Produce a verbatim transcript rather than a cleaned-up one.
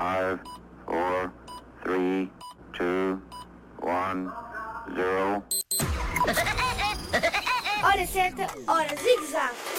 five, four, three, two, one, zero. Hora certa, hora zigue-zague.